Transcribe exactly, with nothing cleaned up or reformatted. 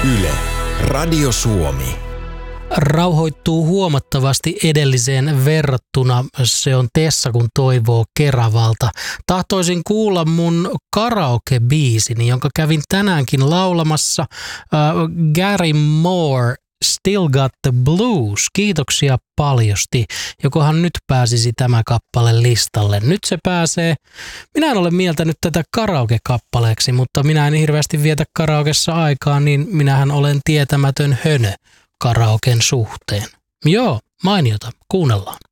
Yle, Radio Suomi. Rauhoittuu huomattavasti edelliseen verrattuna. Se on Tessa, kun toivoo Keravalta. Tahtoisin kuulla mun karaoke-biisini, jonka kävin tänäänkin laulamassa. Uh, Gary Moore, Still Got the Blues. Kiitoksia paljosti. Jokohan nyt pääsisi tämä kappale listalle. Nyt se pääsee. Minä en ole mieltänyt tätä karaoke-kappaleeksi, mutta minä en hirveästi vietä karaokessa aikaa, niin minähän olen tietämätön hönö karaoken suhteen. Joo, mainiota. Kuunnellaan.